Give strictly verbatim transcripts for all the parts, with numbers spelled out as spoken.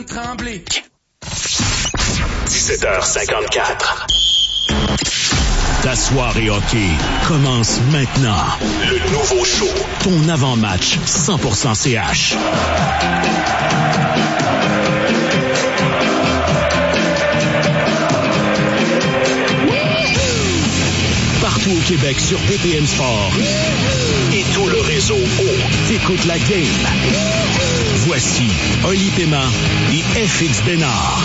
Tremblay. dix-sept heures cinquante-quatre. Ta soirée hockey commence maintenant. Le nouveau show. Ton avant-match cent pour cent C H. Partout au Québec sur B P M Sport. Et tout le réseau O. T'écoutes la game. Voici Oli Paiement et F X Bénard.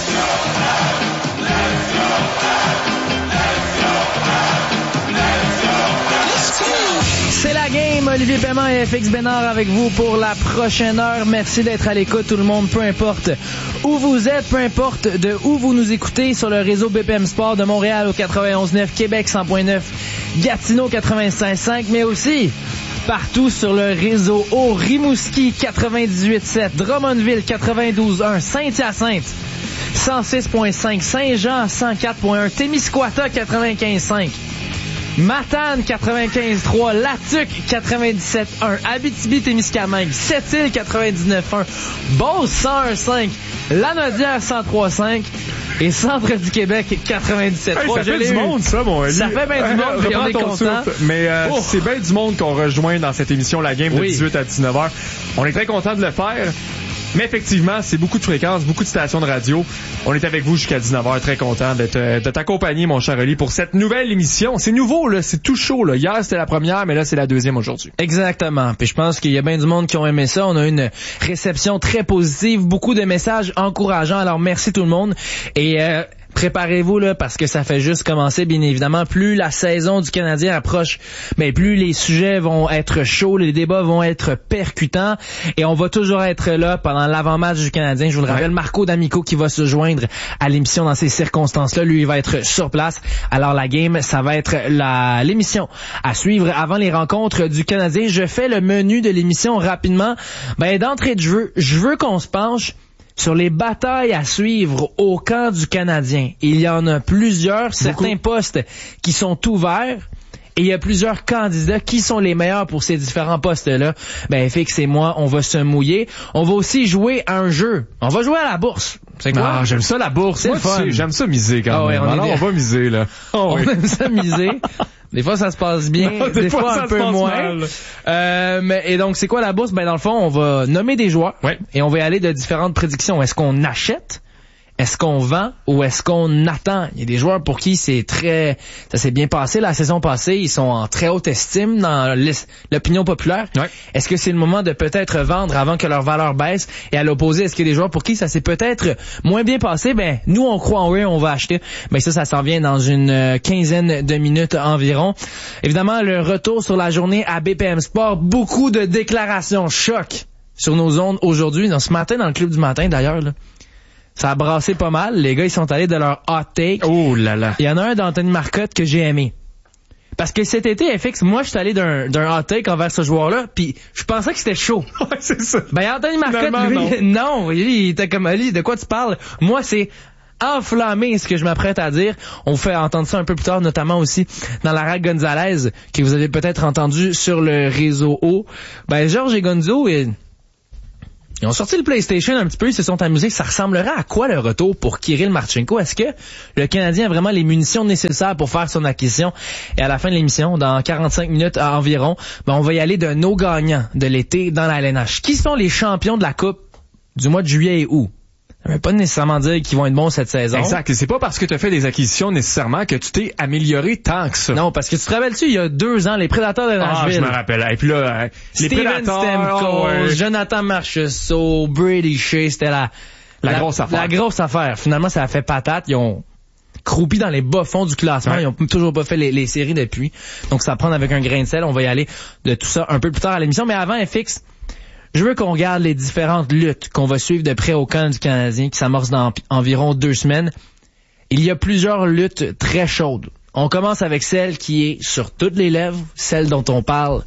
C'est la game, Olivier Paiement et F X Bénard avec vous pour la prochaine heure. Merci d'être à l'écoute, tout le monde, peu importe où vous êtes, peu importe de où vous nous écoutez sur le réseau B P M Sport de Montréal au quatre-vingt-onze neuf, Québec cent point neuf, Gatineau quatre-vingt-cinq sept, mais aussi partout sur le réseau au Rimouski quatre-vingt-dix-huit sept, Drummondville quatre-vingt-douze un, Saint-Hyacinthe cent six point cinq, Saint-Jean cent quatre point un, Témiscouata quatre-vingt-quinze cinq, Matane quatre-vingt-quinze trois, Latuc quatre-vingt-dix-sept un, Abitibi-Témiscamingue, Sept-Îles quatre-vingt-dix-neuf un, Beauce cent un cinq, Lanaudière cent trois cinq et Centre du Québec quatre-vingt-dix-sept trois. Hey, ça fait du monde, ça, mon Eli. Ça fait bien du monde, puis on est content. Mais euh, oh. c'est bien du monde qu'on rejoint dans cette émission La Game de oui. dix-huit à dix-neuf heures. On est très content de le faire. Mais effectivement, c'est beaucoup de fréquences, beaucoup de stations de radio. On est avec vous jusqu'à dix-neuf heures, très content d'être, de t'accompagner, mon cher Oli, pour cette nouvelle émission. C'est nouveau, là, c'est tout chaud, là. Hier, c'était la première, mais là, c'est la deuxième aujourd'hui. Exactement. Puis je pense qu'il y a bien du monde qui ont aimé ça. On a une réception très positive, beaucoup de messages encourageants. Alors, merci tout le monde. Et euh, préparez-vous là parce que ça fait juste commencer, bien évidemment. Plus la saison du Canadien approche, ben plus les sujets vont être chauds, les débats vont être percutants et on va toujours être là pendant l'avant-match du Canadien. Je vous le rappelle, ouais. Marco D'Amico qui va se joindre à l'émission dans ces circonstances-là. Lui, il va être sur place. Alors la game, ça va être la l'émission à suivre avant les rencontres du Canadien. Je fais le menu de l'émission rapidement. Ben d'entrée de jeu, je veux qu'on se penche sur les batailles à suivre au camp du Canadien. Il y en a plusieurs, certains Beaucoup. postes qui sont ouverts. Et il y a plusieurs candidats qui sont les meilleurs pour ces différents postes-là. Ben, Fix et moi, on va se mouiller. On va aussi jouer à un jeu. On va jouer à la bourse. C'est quoi? Ah, j'aime ça, la bourse. C'est moi, fun. Tu sais, j'aime ça miser quand oh, même. Ouais, on, Alors, des... on va miser, là. Oh, on oui. aime ça miser. Des fois, ça se passe bien. Non, des, des fois, fois un peu moins. Euh, mais, et donc, c'est quoi la bourse? Ben, dans le fond, on va nommer des joueurs. Ouais. Et on va y aller de différentes prédictions. Est-ce qu'on achète? Est-ce qu'on vend ou est-ce qu'on attend? Il y a des joueurs pour qui c'est très, ça s'est bien passé la saison passée. Ils sont en très haute estime dans l'opinion populaire. Ouais. Est-ce que c'est le moment de peut-être vendre avant que leur valeur baisse? Et à l'opposé, est-ce qu'il y a des joueurs pour qui ça s'est peut-être moins bien passé? Ben, nous, on croit en eux, on va acheter. Ben, ça, ça s'en vient dans une quinzaine de minutes environ. Évidemment, le retour sur la journée à B P M Sport. Beaucoup de déclarations choc sur nos ondes aujourd'hui. Ce matin, dans le club du matin, d'ailleurs, là. Ça a brassé pas mal. Les gars, ils sont allés de leur hot take. Oh là là. Il y en a un d'Anthony Marcotte que j'ai aimé. Parce que cet été, F X, moi, je suis allé d'un, d'un hot take envers ce joueur-là, puis je pensais que c'était chaud. Ouais, c'est ça. Ben, Anthony Marcotte, lui, non. non, il était comme, Ali, de quoi tu parles? Moi, c'est enflammé ce que je m'apprête à dire. On vous fait entendre ça un peu plus tard, notamment aussi dans la Rack Gonzalez, que vous avez peut-être entendu sur le réseau O. Ben, Georges et Gonzo, et ils ont sorti le PlayStation un petit peu, ils se sont amusés. Ça ressemblerait à quoi le retour pour Kirill Marchenko? Est-ce que le Canadien a vraiment les munitions nécessaires pour faire son acquisition? Et à la fin de l'émission, dans quarante-cinq minutes environ, ben on va y aller de nos gagnants de l'été dans la L N H. Qui sont les champions de la Coupe du mois de juillet et août? Ça veut pas nécessairement dire qu'ils vont être bons cette saison. Exact. Et c'est pas parce que tu as fait des acquisitions nécessairement que tu t'es amélioré tant que ça. Non, parce que tu te rappelles-tu, il y a deux ans, les Prédateurs de Nashville. Ah, je me rappelle. Et puis là, hein, les Steven Prédateurs, Stamkos, oh, ouais. Jonathan Marchessault, Brady Shea, c'était la, la, la grosse affaire. La grosse affaire. Finalement, ça a fait patate. Ils ont croupi dans les bas-fonds du classement. Ouais. Ils ont toujours pas fait les, les séries depuis. Donc, ça va prendre avec un grain de sel. On va y aller de tout ça un peu plus tard à l'émission. Mais avant, F X, je veux qu'on regarde les différentes luttes qu'on va suivre de près au camp du Canadien qui s'amorce dans environ deux semaines. Il y a plusieurs luttes très chaudes. On commence avec celle qui est sur toutes les lèvres, celle dont on parle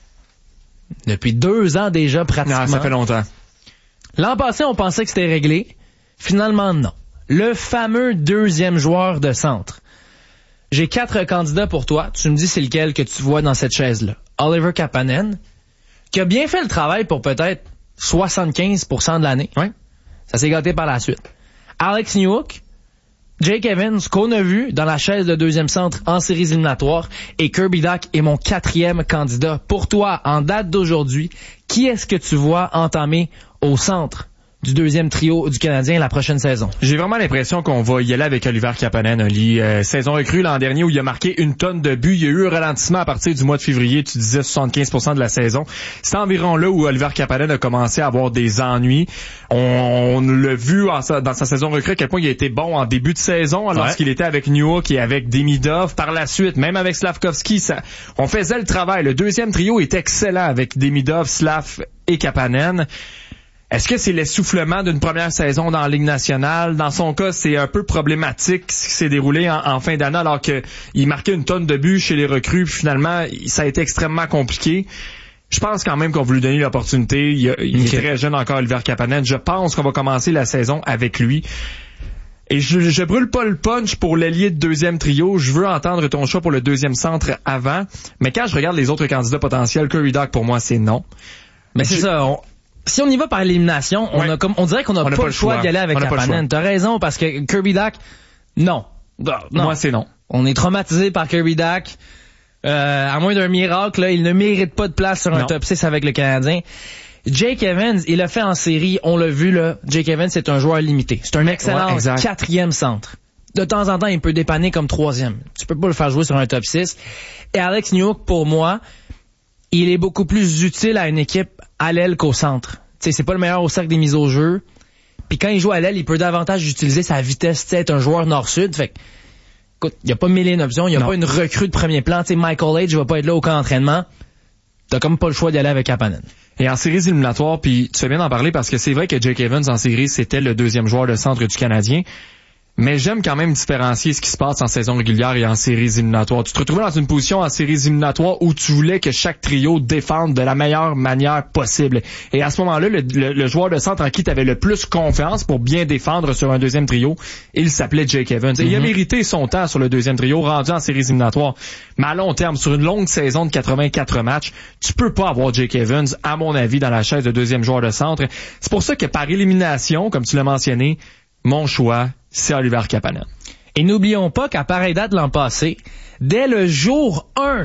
depuis deux ans déjà pratiquement. Non, ça fait longtemps. L'an passé, on pensait que c'était réglé. Finalement, non. Le fameux deuxième joueur de centre. J'ai quatre candidats pour toi. Tu me dis c'est lequel que tu vois dans cette chaise-là. Oliver Kapanen, qui a bien fait le travail pour peut-être soixante-quinze pour cent de l'année. Oui. Ça s'est gâté par la suite. Alex Newhook, Jake Evans, qu'on a vu dans la chaise de deuxième centre en séries éliminatoires, et Kirby Dach est mon quatrième candidat. Pour toi, en date d'aujourd'hui, qui est-ce que tu vois entamer au centre du deuxième trio du Canadien la prochaine saison? J'ai vraiment l'impression qu'on va y aller avec Oliver Kapanen, Oli. Euh, saison recrue l'an dernier où il a marqué une tonne de buts. Il y a eu un ralentissement à partir du mois de février. Tu disais soixante-quinze pour cent de la saison. C'est environ là où Oliver Kapanen a commencé à avoir des ennuis. On, on l'a vu en sa, dans sa saison recrue à quel point il a été bon en début de saison ouais. lorsqu'il était avec Newhook et avec Demidov. Par la suite, même avec Slavkovski, ça, on faisait le travail. Le deuxième trio est excellent avec Demidov, Slav et Kapanen. Est-ce que c'est l'essoufflement d'une première saison dans la Ligue nationale? Dans son cas, c'est un peu problématique ce qui s'est déroulé en, en fin d'année alors que il marquait une tonne de buts chez les recrues. Puis finalement, ça a été extrêmement compliqué. Je pense quand même qu'on va lui donner l'opportunité. Il, il okay. est très jeune encore, Oliver Kapanen. Je pense qu'on va commencer la saison avec lui. Et je, je brûle pas le punch pour l'ailier de deuxième trio. Je veux entendre ton choix pour le deuxième centre avant. Mais quand je regarde les autres candidats potentiels, Kirby Dach, pour moi, c'est non. Mais c'est je... ça, on... Si on y va par élimination, on ouais. a comme on dirait qu'on n'a pas, pas le choix d'y aller avec Kapanen. T'as raison, parce que Kirby Dach, non. non. Moi, c'est non. On est traumatisé par Kirby Dach. Euh, à moins d'un miracle, là, il ne mérite pas de place sur un non. top six avec le Canadien. Jake Evans, il l'a fait en série, on l'a vu là. Jake Evans, c'est un joueur limité. C'est un excellent ouais, quatrième centre. De temps en temps, il peut dépanner comme troisième. Tu peux pas le faire jouer sur un top six. Et Alex Newhook, pour moi, il est beaucoup plus utile à une équipe à l'aile qu'au centre. T'sais, c'est pas le meilleur au cercle des mises au jeu. Puis quand il joue à l'aile, il peut davantage utiliser sa vitesse. T'sais, être un joueur nord-sud. Fait que, écoute, il y a pas mille et une options. Il y a non. pas une recrue de premier plan. T'sais, Michael H va pas être là au camp d'entraînement. T'as comme pas le choix d'y aller avec Kapanen. Et en séries éliminatoires, puis tu fais bien d'en parler parce que c'est vrai que Jake Evans en série, c'était le deuxième joueur de centre du Canadien. Mais j'aime quand même différencier ce qui se passe en saison régulière et en séries éliminatoires. Tu te retrouvais dans une position en séries éliminatoires où tu voulais que chaque trio défende de la meilleure manière possible. Et à ce moment-là, le, le, le joueur de centre en qui tu avais le plus confiance pour bien défendre sur un deuxième trio, il s'appelait Jake Evans. Et mm-hmm. il a mérité son temps sur le deuxième trio, rendu en séries éliminatoires. Mais à long terme, sur une longue saison de quatre-vingt-quatre matchs, tu peux pas avoir Jake Evans, à mon avis, dans la chaise de deuxième joueur de centre. C'est pour ça que par élimination, comme tu l'as mentionné, mon choix, c'est Oliver Kapanen. Et n'oublions pas qu'à pareille date l'an passé, dès le jour un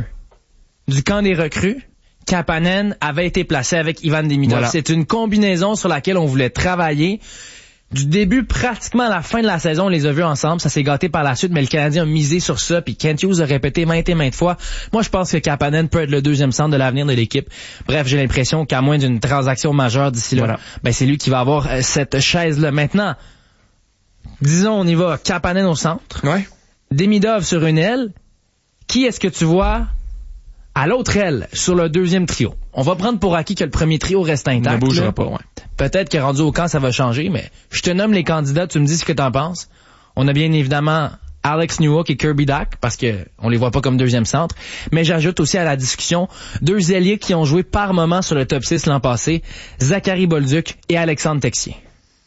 du camp des recrues, Kapanen avait été placé avec Ivan Demidov. Voilà. C'est une combinaison sur laquelle on voulait travailler. Du début pratiquement à la fin de la saison, on les a vus ensemble. Ça s'est gâté par la suite, mais le Canadien a misé sur ça. Puis Kent Hughes a répété maintes et maintes fois. Moi, je pense que Kapanen peut être le deuxième centre de l'avenir de l'équipe. Bref, j'ai l'impression qu'à moins d'une transaction majeure d'ici là, voilà. ben c'est lui qui va avoir euh, cette chaise-là. Maintenant, disons, on y va, Kapanen au centre. Ouais. Demidov sur une aile. Qui est-ce que tu vois à l'autre aile, sur le deuxième trio? On va prendre pour acquis que le premier trio reste intact. Ne bougera pas, ouais. Peut-être que rendu au camp, ça va changer, mais je te nomme les candidats, tu me dis ce que t'en penses. On a bien évidemment Alex Newhook et Kirby Dach, parce que on les voit pas comme deuxième centre. Mais j'ajoute aussi à la discussion deux ailiers qui ont joué par moment sur le top six l'an passé, Zachary Bolduc et Alexandre Texier.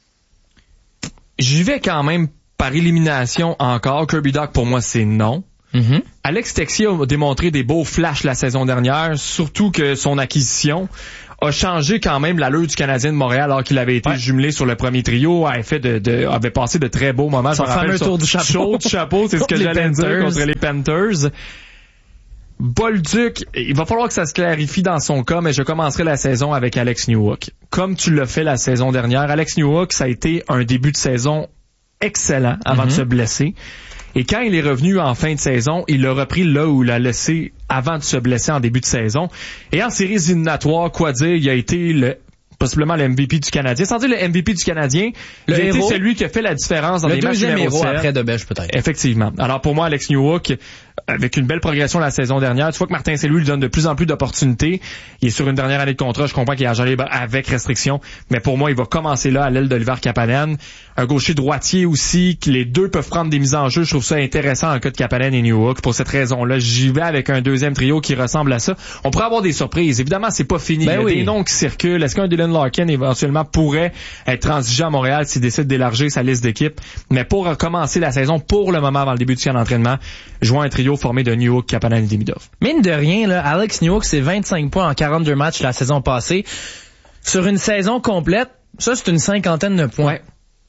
J'y vais quand même par élimination encore. Kirby Dach, pour moi, c'est non. Mm-hmm. Alex Texier a démontré des beaux flashs la saison dernière, surtout que son acquisition a changé quand même l'allure du Canadien de Montréal alors qu'il avait été ouais. jumelé sur le premier trio, avait fait de, de avait passé de très beaux moments. Son fameux tour du chapeau. Chaud du chapeau, c'est ce que j'allais dire contre les Panthers. Bolduc, il va falloir que ça se clarifie dans son cas, mais je commencerai la saison avec Alex Newhook. Comme tu l'as fait la saison dernière, Alex Newhook, ça a été un début de saison excellent avant mm-hmm. de se blesser. Et quand il est revenu en fin de saison, il l'a repris là où il l'a laissé avant de se blesser en début de saison. Et en séries éliminatoires, quoi dire, il a été le possiblement le M V P du Canadien. Sans dire le M V P du Canadien, le il a été celui qui a fait la différence dans le les matchs numéro héros sept. Après Debèche, peut-être. Effectivement. Alors pour moi, Alex Newhook, avec une belle progression la saison dernière, tu vois que Martin Saint-Louis lui donne de plus en plus d'opportunités. Il est sur une dernière année de contrat, je comprends qu'il a joué avec restriction, mais pour moi, il va commencer là à l'aile d'Oliver Kapanen. Un gaucher droitier aussi, que les deux peuvent prendre des mises en jeu. Je trouve ça intéressant en cas de Kapanen et Newhook. Pour cette raison-là, j'y vais avec un deuxième trio qui ressemble à ça. On pourrait avoir des surprises. Évidemment, c'est pas fini. Ben il y a oui. des noms qui circulent. Est-ce qu'un Dylan Larkin éventuellement pourrait être transigé à Montréal s'il décide d'élargir sa liste d'équipes? Mais pour commencer la saison, pour le moment, avant le début du camp d'entraînement, jouer un trio formé de Newhook, Kapanen et Demidov. Mine de rien, là, Alex Newhook, c'est vingt-cinq points en quarante-deux matchs la saison passée. Sur une saison complète, ça, c'est une cinquantaine de points. Ouais.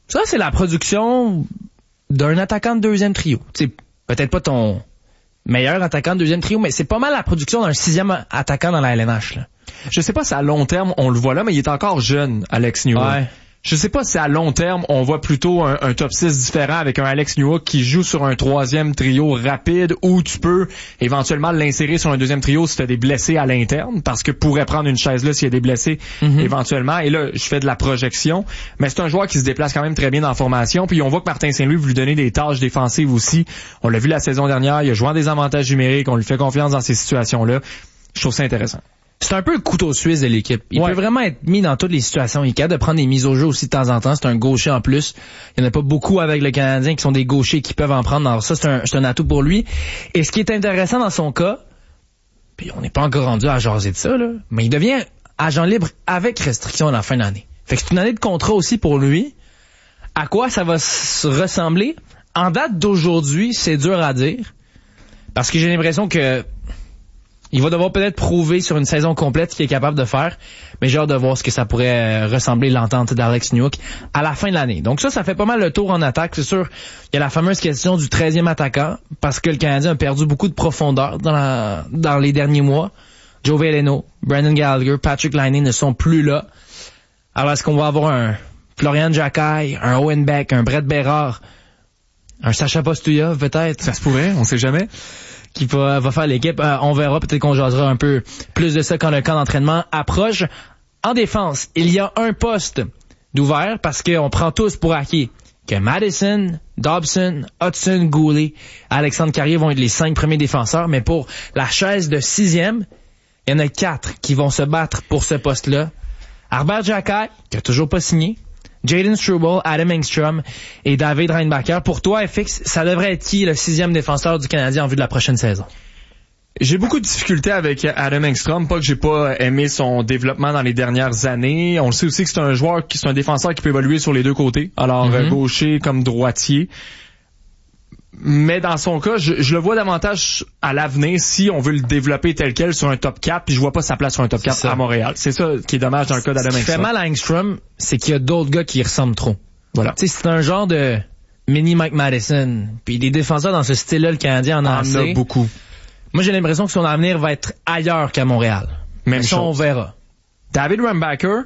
Ça, c'est la production d'un attaquant de deuxième trio. Tu sais, peut-être pas ton meilleur attaquant de deuxième trio, mais c'est pas mal la production d'un sixième attaquant dans la L N H, là. Je sais pas si à long terme, on le voit là, mais il est encore jeune, Alex Newhook. Ouais. Je sais pas si à long terme, on voit plutôt un, un top six différent avec un Alex Newhook qui joue sur un troisième trio rapide où tu peux éventuellement l'insérer sur un deuxième trio si tu as des blessés à l'interne, parce que pourrait prendre une chaise là s'il y a des blessés mm-hmm. éventuellement. Et là, je fais de la projection, mais c'est un joueur qui se déplace quand même très bien dans la formation. Puis on voit que Martin Saint-Louis veut lui donner des tâches défensives aussi. On l'a vu la saison dernière, il a joué en désavantage numérique, on lui fait confiance dans ces situations-là. Je trouve ça intéressant. C'est un peu le couteau suisse de l'équipe. Il ouais. peut vraiment être mis dans toutes les situations. Il est capable de prendre des mises au jeu aussi de temps en temps. C'est un gaucher en plus. Il n'y en a pas beaucoup avec le Canadien qui sont des gauchers qui peuvent en prendre. Alors ça, c'est un, c'est un atout pour lui. Et ce qui est intéressant dans son cas, puis on n'est pas encore rendu à jaser de ça, là, mais il devient agent libre avec restriction à la fin de l'année. Fait que c'est une année de contrat aussi pour lui. À quoi ça va s- ressembler? En date d'aujourd'hui, c'est dur à dire. Parce que j'ai l'impression que il va devoir peut-être prouver sur une saison complète ce qu'il est capable de faire, mais j'ai hâte de voir ce que ça pourrait ressembler l'entente d'Alex Newhook à la fin de l'année. Donc ça, ça fait pas mal le tour en attaque. C'est sûr, il y a la fameuse question du treizième attaquant, parce que le Canadien a perdu beaucoup de profondeur dans, la, dans les derniers mois. Joe Veleno, Brendan Gallagher, Patrick Laine ne sont plus là. Alors est-ce qu'on va avoir un Florian Jacquet, un Owen Beck, un Brett Bérard, un Sacha Postuyov peut-être? Ça se pourrait, on sait jamais. Qui va, va faire l'équipe. Euh, on verra, peut-être qu'on jasera un peu plus de ça quand le camp d'entraînement approche. En défense, il y a un poste d'ouvert parce qu'on prend tous pour acquis que Madison, Dobson, Hudson, Goulet, Alexandre Carrier vont être les cinq premiers défenseurs, mais pour la chaise de sixième, il y en a quatre qui vont se battre pour ce poste-là. Arbert Jacquet, qui a toujours pas signé, Jaden Struble, Adam Engstrom et David Reinbacher. Pour toi, F X, ça devrait être qui le sixième défenseur du Canadien en vue de la prochaine saison? J'ai beaucoup de difficultés avec Adam Engstrom, pas que j'ai pas aimé son développement dans les dernières années. On le sait aussi que c'est un joueur qui c'est un défenseur qui peut évoluer sur les deux côtés, alors mm-hmm. gaucher comme droitier. Mais dans son cas, je, je le vois davantage à l'avenir si on veut le développer tel quel sur un top quatre, puis je vois pas sa place sur un top quatre à Montréal. C'est ça qui est dommage dans le cas d'Adam Engstrom. Ce qui fait mal à Engstrom, c'est qu'il y a d'autres gars qui y ressemblent trop. Voilà. Tu sais, c'est un genre de mini Mike Madison. Puis des défenseurs dans ce style-là, le Canadien en a assez. En a beaucoup. Moi, j'ai l'impression que son avenir va être ailleurs qu'à Montréal. Même ça, chose. On verra. David Reinbacher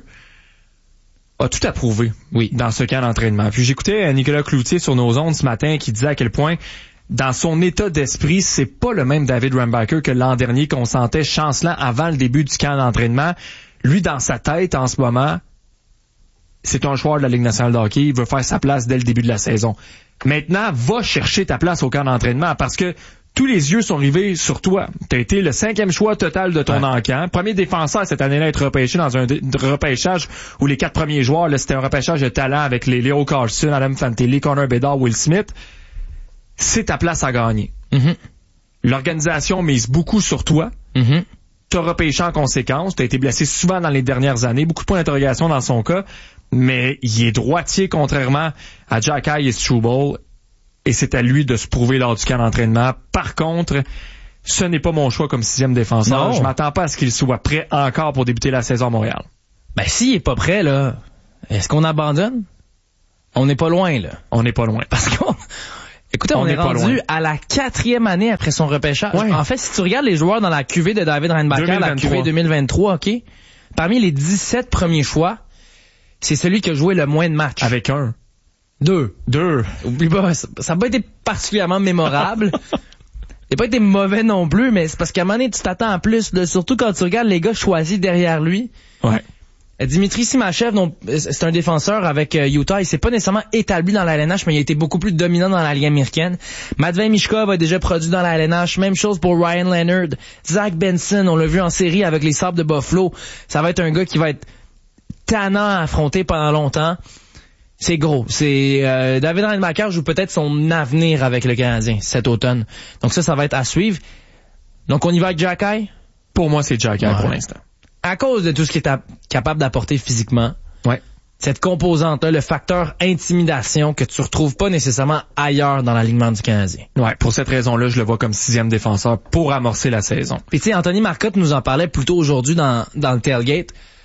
a tout approuvé, oui, dans ce camp d'entraînement. Puis j'écoutais Nicolas Cloutier sur nos ondes ce matin qui disait à quel point, dans son état d'esprit, c'est pas le même David Reinbacher que l'an dernier qu'on sentait chancelant avant le début du camp d'entraînement. Lui, dans sa tête, en ce moment, c'est un joueur de la Ligue nationale de hockey, il veut faire sa place dès le début de la saison. Maintenant, va chercher ta place au camp d'entraînement parce que tous les yeux sont rivés sur toi. Tu as été le cinquième choix total de ton ouais. encamp. Premier défenseur cette année-là à être repêché dans un dé- repêchage où les quatre premiers joueurs, là, c'était un repêchage de talent avec les Leo Carlson, Adam Fantilli, Connor Bedard, Will Smith. C'est ta place à gagner. Mm-hmm. L'organisation mise beaucoup sur toi. Mm-hmm. Tu as repêché en conséquence. Tu as été blessé souvent dans les dernières années. Beaucoup de points d'interrogation dans son cas. Mais il est droitier contrairement à Jacquet et Struble. Et c'est à lui de se prouver lors du camp d'entraînement. Par contre, ce n'est pas mon choix comme sixième défenseur. Non. Je m'attends pas à ce qu'il soit prêt encore pour débuter la saison à Montréal. Ben, s'il est pas prêt, là, est-ce qu'on abandonne? On n'est pas loin, là. On n'est pas loin. Parce qu'on... Écoutez, on, on est, est rendu à la quatrième année après son repêchage. Ouais. En fait, si tu regardes les joueurs dans la cuvée de David Reinbacher, la cuvée deux mille vingt-trois, OK? Parmi les dix-sept premiers choix, c'est celui qui a joué le moins de matchs. Avec un. Deux. Deux. Oublie pas, ça n'a pas été particulièrement mémorable. Il n'a pas été mauvais non plus, mais c'est parce qu'à un moment donné, tu t'attends à plus, là, surtout quand tu regardes les gars choisis derrière lui. Ouais. Dimitri Simachev, donc, c'est un défenseur avec Utah. Il s'est pas nécessairement établi dans la L N H, mais il a été beaucoup plus dominant dans la Ligue américaine. Matvei Michkov a déjà produit dans la L N H. Même chose pour Ryan Leonard. Zach Benson, on l'a vu en série avec les Sabres de Buffalo. Ça va être un gars qui va être tannant à affronter pendant longtemps. C'est gros. C'est euh, David Reinbacher joue peut-être son avenir avec le Canadien cet automne. Donc ça, ça va être à suivre. Donc on y va avec Jacquet? Pour moi, c'est Jacquet ouais. pour l'instant. À cause de tout ce qu'il est a- capable d'apporter physiquement. Ouais. Cette composante-là, le facteur intimidation que tu retrouves pas nécessairement ailleurs dans l'alignement du Canadien. Ouais. Pour cette raison-là, je le vois comme sixième défenseur pour amorcer la saison. Puis tu sais, Anthony Marcotte nous en parlait plus tôt aujourd'hui dans, dans le tailgate.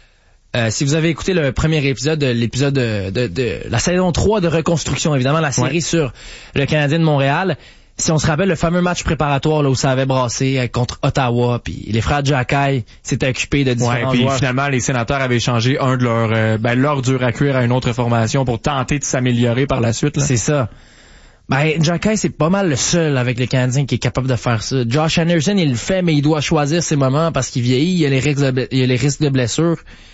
Euh, si vous avez écouté le premier épisode, l'épisode de, de, de la saison trois de Reconstruction, évidemment, la série ouais. sur le Canadien de Montréal, si on se rappelle le fameux match préparatoire là où ça avait brassé contre Ottawa, puis les frères Jacky s'étaient occupés de différents ouais, puis joueurs. Finalement, les Sénateurs avaient changé un de leurs euh, ben, leur dur à cuire à une autre formation pour tenter de s'améliorer par la suite. Là. C'est ça. Ben, Jacky, c'est pas mal le seul avec les Canadiens qui est capable de faire ça. Josh Anderson, il le fait, mais il doit choisir ses moments parce qu'il vieillit, il y a les risques de, il y a les risques de blessures.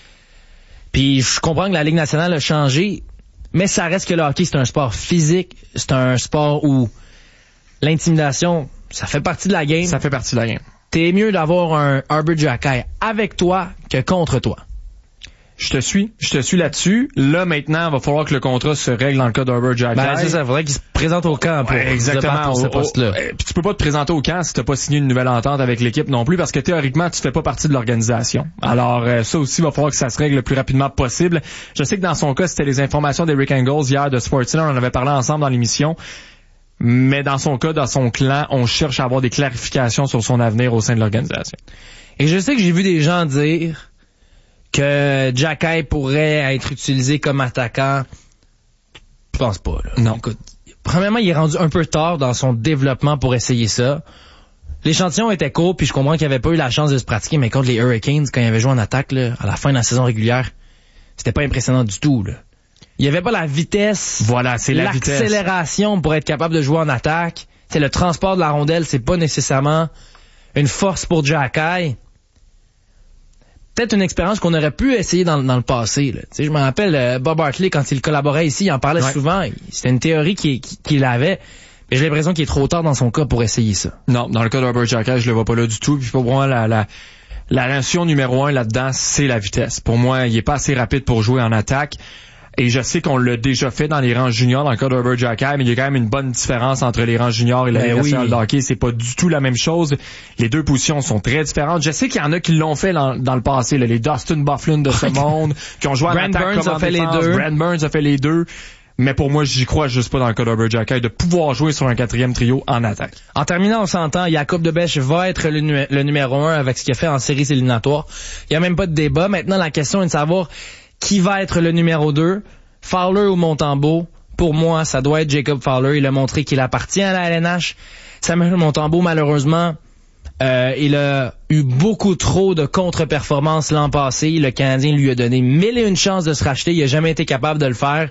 Puis je comprends que la Ligue nationale a changé, mais ça reste que le hockey, c'est un sport physique, c'est un sport où l'intimidation, ça fait partie de la game. Ça fait partie de la game. T'es mieux d'avoir un Arbor Jacky avec toi que contre toi. Je te suis, je te suis là-dessus. Là, maintenant, il va falloir que le contrat se règle dans le cas d'Arbor Jacky. Ben, c'est ça, il faudrait qu'il se présente au camp pour, ouais, exactement, pour ce poste-là. Puis tu peux pas te présenter au camp si t'as pas signé une nouvelle entente avec l'équipe non plus, parce que théoriquement, tu fais pas partie de l'organisation. Alors, euh, ça aussi, il va falloir que ça se règle le plus rapidement possible. Je sais que dans son cas, c'était les informations d'Eric Engels hier de Sportsnet, on en avait parlé ensemble dans l'émission. Mais dans son cas, dans son clan, on cherche à avoir des clarifications sur son avenir au sein de l'organisation. Et je sais que j'ai vu des gens dire que Jacky pourrait être utilisé comme attaquant. Je pense pas, là. Non. Écoute, premièrement, il est rendu un peu tard dans son développement pour essayer ça. L'échantillon était court, puis je comprends qu'il avait pas eu la chance de se pratiquer, mais contre les Hurricanes, quand il avait joué en attaque, là, à la fin de la saison régulière, c'était pas impressionnant du tout, là. Il y avait pas la vitesse. Voilà, c'est la vitesse. L'accélération pour être capable de jouer en attaque. C'est le transport de la rondelle, c'est pas nécessairement une force pour Jacky. Peut-être une expérience qu'on aurait pu essayer dans, dans le passé. Là. Tu sais, je me rappelle, euh, Bob Hartley, quand il collaborait ici, il en parlait ouais. souvent. C'était une théorie qu'il, qu'il avait. Mais j'ai l'impression qu'il est trop tard dans son cas pour essayer ça. Non, dans le cas d'Arbor Jacky, je le vois pas là du tout. Puis pour moi, la, la, la notion numéro un là-dedans, c'est la vitesse. Pour moi, il est pas assez rapide pour jouer en attaque. Et je sais qu'on l'a déjà fait dans les rangs juniors, dans le cas d'Arbor Jacky, mais il y a quand même une bonne différence entre les rangs juniors et la Ligue nationale de hockey. C'est pas du tout la même chose. Les deux positions sont très différentes. Je sais qu'il y en a qui l'ont fait dans, dans le passé, là, les Dustin Byfuglien de ce monde, qui ont joué en attaque Burns comme en a fait défense. les deux. Brent Burns a fait les deux. Mais pour moi, j'y crois juste pas dans le cas d'Arbor Jacky de pouvoir jouer sur un quatrième trio en attaque. En terminant, on s'entend, Jakub Dobeš va être le, nu- le numéro un avec ce qu'il a fait en séries éliminatoires. Il y a même pas de débat. Maintenant, la question est de savoir qui va être le numéro deux. Fowler ou Montembeault, pour moi, ça doit être Jacob Fowler. Il a montré qu'il appartient à la L N H. Samuel Montembeault, malheureusement, euh, il a eu beaucoup trop de contre-performances l'an passé. Le Canadien lui a donné mille et une chances de se racheter. Il a jamais été capable de le faire.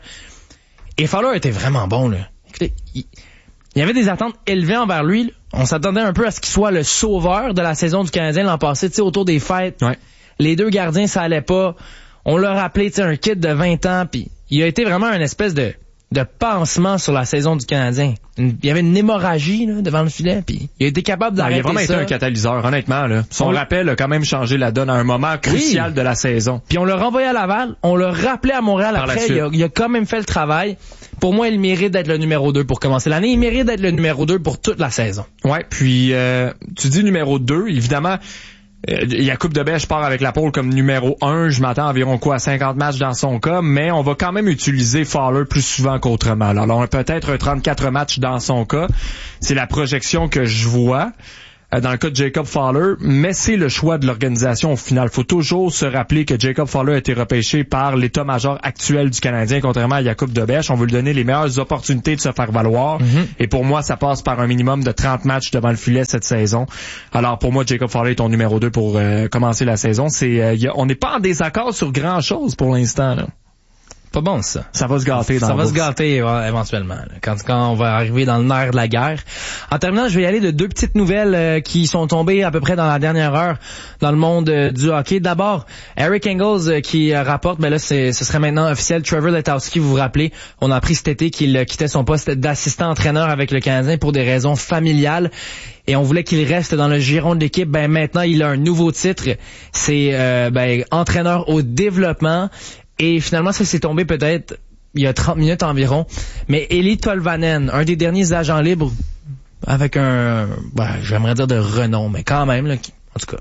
Et Fowler était vraiment bon, là. Écoutez, il, il y avait des attentes élevées envers lui. Là. On s'attendait un peu à ce qu'il soit le sauveur de la saison du Canadien l'an passé. Tu sais, autour des fêtes, ouais. les deux gardiens, ça allait pas. On l'a rappelé, tu sais, un kid de vingt ans, puis il a été vraiment une espèce de, de pansement sur la saison du Canadien. Une, il y avait une hémorragie là, devant le filet, puis il a été capable d'arrêter ça. Il a vraiment ça. été un catalyseur, honnêtement. Là. Son on rappel a quand même changé la donne à un moment crucial oui. de la saison. Puis on l'a renvoyé à Laval, on l'a rappelé à Montréal Par après, il a, il a quand même fait le travail. Pour moi, il mérite d'être le numéro deux pour commencer l'année. Il mérite d'être le numéro deux pour toute la saison. Ouais, puis euh, tu dis numéro deux, évidemment... Euh, Jakub Dobeš part avec la pole comme numéro un. Je m'attends à environ quoi à cinquante matchs dans son cas, mais on va quand même utiliser Fowler plus souvent qu'autrement. Alors peut-être un trente-quatre matchs dans son cas. C'est la projection que je vois euh, dans le cas de Jacob Fowler, mais c'est le choix de l'organisation au final. Faut toujours se rappeler que Jacob Fowler a été repêché par l'état-major actuel du Canadien, contrairement à Jakub Dobeš. On veut lui donner les meilleures opportunités de se faire valoir. Mm-hmm. Et pour moi, ça passe par un minimum de trente matchs devant le filet cette saison. Alors pour moi, Jacob Fowler est ton numéro deux pour euh, commencer la saison. C'est, euh, y a, on n'est pas en désaccord sur grand-chose pour l'instant, là. Pas bon, ça. Ça va se gâter dans Ça va bourse. se gâter ouais, éventuellement, là, quand, quand on va arriver dans le nerf de la guerre. En terminant, je vais y aller de deux petites nouvelles euh, qui sont tombées à peu près dans la dernière heure dans le monde euh, du hockey. D'abord, Eric Engels euh, qui euh, rapporte, ben là, c'est, ce serait maintenant officiel, Trevor Letowski, vous vous rappelez, on a appris cet été qu'il euh, quittait son poste d'assistant-entraîneur avec le Canadien pour des raisons familiales. Et on voulait qu'il reste dans le giron de l'équipe. Ben maintenant, il a un nouveau titre. C'est euh, ben, entraîneur au développement. Et finalement, ça s'est tombé peut-être il y a trente minutes environ. Mais Eli Tolvanen, un des derniers agents libres avec un, ben, j'aimerais dire de renom, mais quand même, là, qui, en tout cas,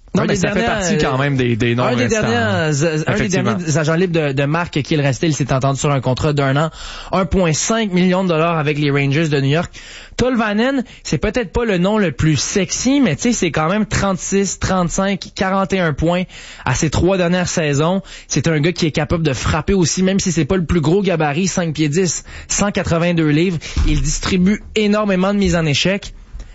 Non, ouais, mais des ça fait dernières, partie quand même des, des noms un des restants. derniers, un des derniers agents libres de, de Marc qui est resté, il s'est entendu sur un contrat d'un an, un virgule cinq million de dollars avec les Rangers de New York. Tolvanen, c'est peut-être pas le nom le plus sexy, mais tu sais, c'est quand même trente-six, trente-cinq, quarante et un points à ses trois dernières saisons. C'est un gars qui est capable de frapper aussi, même si c'est pas le plus gros gabarit, cinq pieds dix, cent quatre-vingt-deux livres. Il distribue énormément de mises en échec.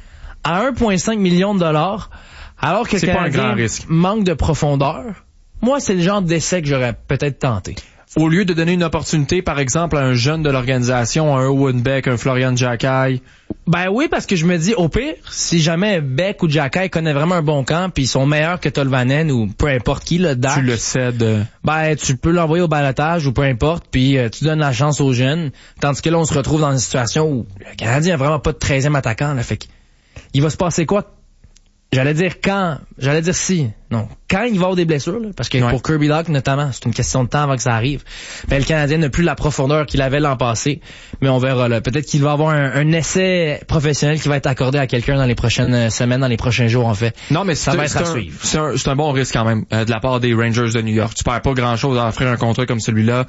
À un virgule cinq million de dollars, alors que le Canadien manque de profondeur, moi, c'est le genre d'essai que j'aurais peut-être tenté. Au lieu de donner une opportunité, par exemple, à un jeune de l'organisation, un Owen Beck, un Florian Jacquet. Ben oui, parce que je me dis, au pire, si jamais Beck ou Jacquet connaît vraiment un bon camp, puis ils sont meilleurs que Tolvanen ou peu importe qui, le Dax. Tu le cèdes. Ben, tu peux l'envoyer au balotage ou peu importe, puis euh, tu donnes la chance aux jeunes. Tandis que là, on se retrouve dans une situation où le Canadien a vraiment pas de treizième attaquant, là, fait que il va se passer quoi? J'allais dire quand, j'allais dire si, non. Quand il va avoir des blessures, là, parce que ouais. pour Kirby Dach notamment, c'est une question de temps avant que ça arrive. Ben, le Canadien n'a plus la profondeur qu'il avait l'an passé, mais on verra là. Peut-être qu'il va avoir un, un essai professionnel qui va être accordé à quelqu'un dans les prochaines semaines, dans les prochains jours en fait. Non, mais ça va être à un, suivre. C'est un, c'est un bon risque quand même euh, de la part des Rangers de New York. Tu perds pas grand-chose à offrir un contrat comme celui-là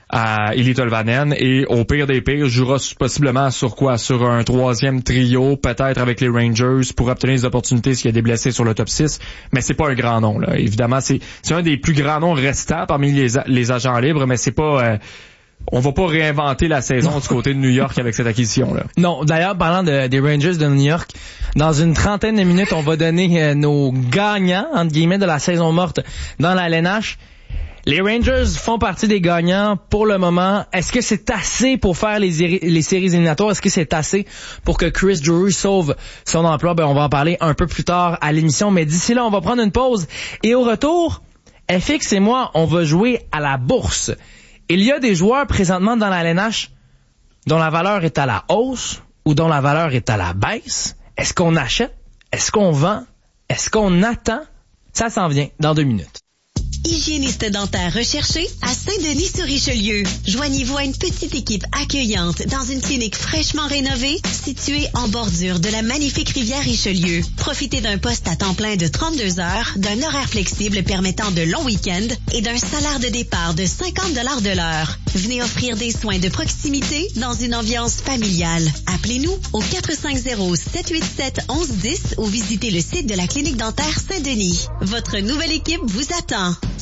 à Eeli Tolvanen, et au pire des pires, jouera possiblement sur quoi? Sur un troisième trio, peut-être avec les Rangers, pour obtenir des opportunités s'il y a des blessés sur le top six, mais c'est pas un grand nom, là. Évidemment, c'est, c'est un des plus grands noms restants parmi les, les agents libres, mais c'est pas, euh, on va pas réinventer la saison du côté de New York avec cette acquisition-là. Non, d'ailleurs, parlant de, des Rangers de New York, dans une trentaine de minutes, on va donner euh, nos gagnants, entre guillemets, de la saison morte dans la L N H. Les Rangers font partie des gagnants pour le moment. Est-ce que c'est assez pour faire les, les séries éliminatoires? Est-ce que c'est assez pour que Chris Drury sauve son emploi? Ben, on va en parler un peu plus tard à l'émission. Mais d'ici là, on va prendre une pause. Et au retour, F X et moi, on va jouer à la bourse. Il y a des joueurs présentement dans la L N H dont la valeur est à la hausse ou dont la valeur est à la baisse. Est-ce qu'on achète? Est-ce qu'on vend? Est-ce qu'on attend? Ça s'en vient dans deux minutes. Hygiéniste dentaire recherché à Saint-Denis-sur-Richelieu. Joignez-vous à une petite équipe accueillante dans une clinique fraîchement rénovée située en bordure de la magnifique rivière Richelieu. Profitez d'un poste à temps plein de trente-deux heures, d'un horaire flexible permettant de longs week-ends et d'un salaire de départ de cinquante dollars de l'heure. Venez offrir des soins de proximité dans une ambiance familiale. Appelez-nous au quatre cinq zéro, sept huit sept, un un un zéro ou visitez le site de la clinique dentaire Saint-Denis. Votre nouvelle équipe vous attend.